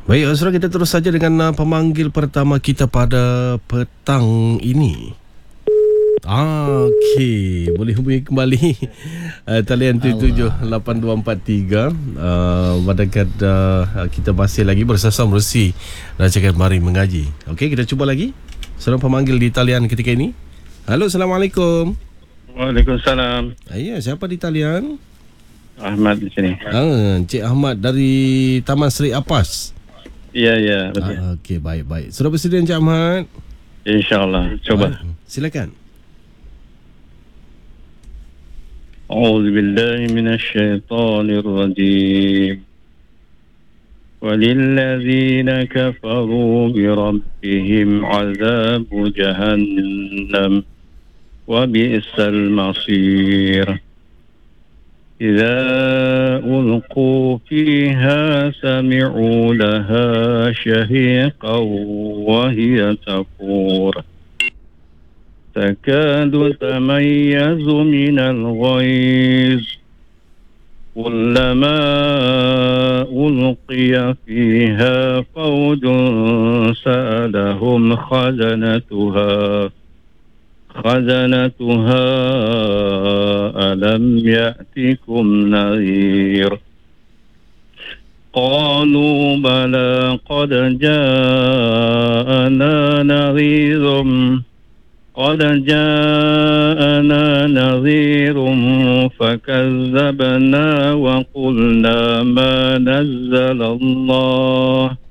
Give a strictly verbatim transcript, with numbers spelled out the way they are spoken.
Baik, Azra, kita terus saja dengan uh, pemanggil pertama kita pada petang ini. Ah, okey, boleh hubungi kembali uh, talian tujuh lapan dua empat tiga. uh, Pada uh, kita masih lagi bersama Mercy Rancangan Mari Mengaji. Okey, kita cuba lagi seorang pemanggil di talian ketika ini. Halo, Assalamualaikum. Waalaikumsalam. Ya, siapa di talian? Ahmad di sini. Ah, Encik Ahmad dari Taman Seri Apas. Ya, ya, betul. Ah, okey, baik-baik. Sudah bersedia, Encik Ahmad? InsyaAllah. Coba. Baik. Silakan. A'udzu billahi minasyaitonir rajim. Walilladzina kafaru bi rabbihim 'adzabu jahannam wa bi'sal masir. إذا ألقوا فيها سمعوا لها شهيقا وهي تفور تكاد تميز من الغيظ كلما ألقي فيها فوج سألهم خزنتها خزنتها ألم يأتكم نذير قالوا بلى قد جاءنا نذير قد جاءنا نذير فكذبنا وقلنا ما نزل الله